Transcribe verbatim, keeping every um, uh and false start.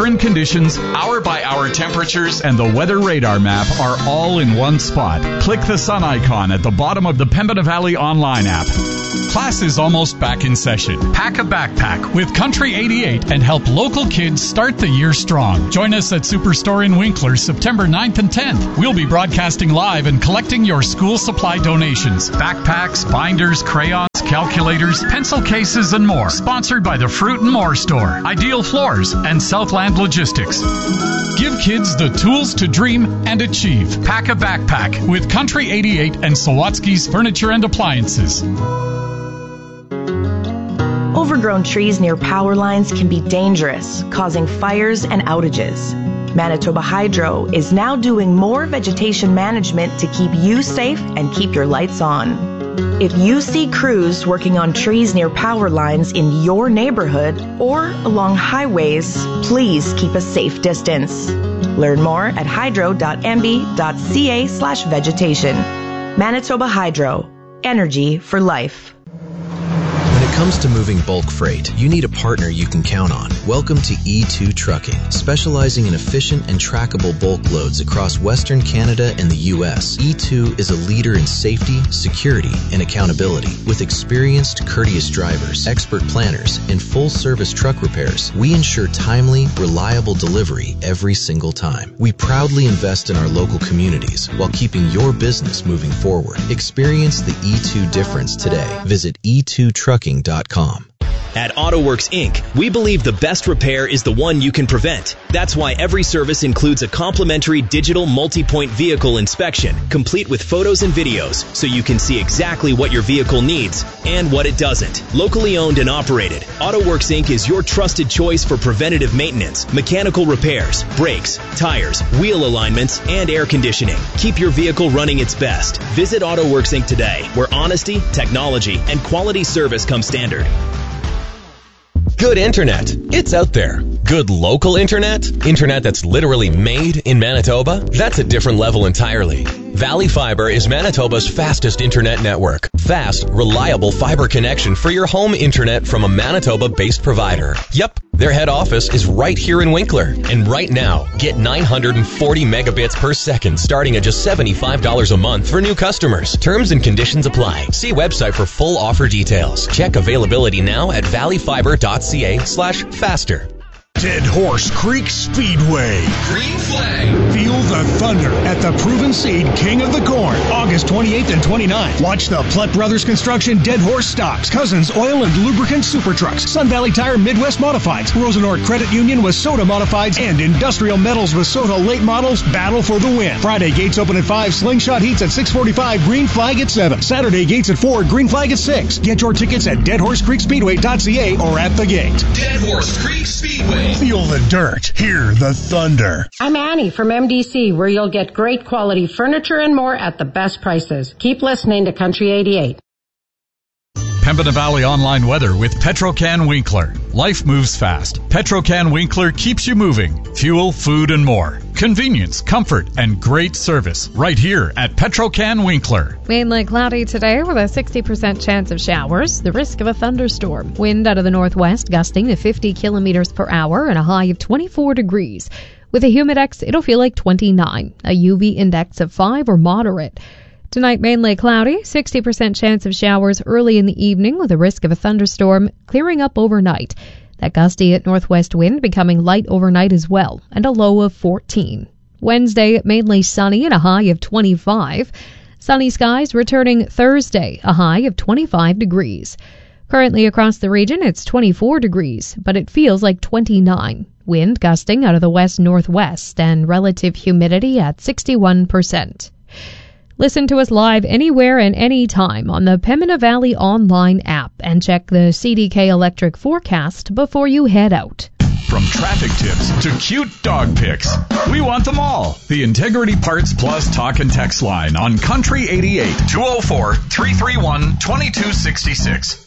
current conditions, hour-by-hour temperatures, and the weather radar map are all in one spot. Click the sun icon at the bottom of the Pembina Valley online app. Class is almost back in session. Pack a backpack with Country eighty-eight and help local kids start the year strong. Join us at Superstore in Winkler September ninth and tenth. We'll be broadcasting live and collecting your school supply donations. Backpacks, binders, crayons, calculators, pencil cases, and more. Sponsored by the Fruit and More Store, Ideal Floors, and Southland Logistics. Give kids the tools to dream and achieve. Pack a backpack with Country eighty-eight and Sawatsky's Furniture and Appliances. Overgrown trees near power lines can be dangerous, causing fires and outages. Manitoba Hydro is now doing more vegetation management to keep you safe and keep your lights on. If you see crews working on trees near power lines in your neighborhood or along highways, please keep a safe distance. Learn more at hydro.mb.ca slash vegetation. Manitoba Hydro. Energy for life. When it comes to moving bulk freight, you need a partner you can count on. Welcome to E two Trucking, specializing in efficient and trackable bulk loads across Western Canada and the U S. E two is a leader in safety, security, and accountability. With experienced, courteous drivers, expert planners, and full-service truck repairs, we ensure timely, reliable delivery every single time. We proudly invest in our local communities while keeping your business moving forward. Experience the E two difference today. Visit e two trucking dot com. At AutoWorks Incorporated, we believe the best repair is the one you can prevent. That's why every service includes a complimentary digital multi-point vehicle inspection, complete with photos and videos, so you can see exactly what your vehicle needs and what it doesn't. Locally owned and operated, AutoWorks Incorporated is your trusted choice for preventative maintenance, mechanical repairs, brakes, tires, wheel alignments, and air conditioning. Keep your vehicle running its best. Visit AutoWorks Incorporated today, where honesty, technology, and quality service come standard. Good internet. It's out there. Good local internet? Internet that's literally made in Manitoba? That's a different level entirely. Valley Fiber is Manitoba's fastest internet network. Fast, reliable fiber connection for your home internet from a Manitoba-based provider. Yep, their head office is right here in Winkler. And right now, get nine hundred forty megabits per second starting at just seventy-five dollars a month for new customers. Terms and conditions apply. See website for full offer details. Check availability now at valleyfiber.ca slash faster. Dead Horse Creek Speedway. Green flag. Feel the thunder at the Proven Seed King of the Corn, August twenty-eighth and twenty-ninth. Watch the Plutt Brothers Construction Dead Horse Stocks, Cousins Oil and Lubricant Super Trucks, Sun Valley Tire Midwest Modifieds, Rosenort Credit Union with Soda Modifieds, and Industrial Metals with Soda Late Models battle for the win. Friday, gates open at five, Slingshot Heats at six forty-five, Green Flag at seven. Saturday, gates at four, Green Flag at six. Get your tickets at dead horse creek speedway dot c a or at the gate. Dead Horse Creek Speedway. Feel the dirt. Hear the thunder. I'm Annie from M D C, where you'll get great quality furniture and more at the best prices. Keep listening to Country eighty-eight. Pembina Valley online weather with Petrocan Winkler. Life moves fast. Petrocan Winkler keeps you moving. Fuel, food, and more. Convenience, comfort, and great service right here at Petrocan Winkler. Mainly cloudy today with a sixty percent chance of showers. The risk of a thunderstorm. Wind out of the northwest gusting to fifty kilometers per hour and a high of twenty-four degrees. With a humidex, it'll feel like twenty-nine. A U V index of five or moderate. Tonight, mainly cloudy, sixty percent chance of showers early in the evening with a risk of a thunderstorm, clearing up overnight. That gusty at northwest wind becoming light overnight as well, and a low of fourteen. Wednesday, mainly sunny and a high of twenty-five. Sunny skies returning Thursday, a high of twenty-five degrees. Currently across the region, it's twenty-four degrees, but it feels like twenty-nine. Wind gusting out of the west-northwest and relative humidity at sixty-one percent. Listen to us live anywhere and anytime on the Pembina Valley online app and check the C D K Electric forecast before you head out. From traffic tips to cute dog pics, we want them all. The Integrity Parts Plus talk and text line on Country eighty-eight, two oh four, three three one, two two six six.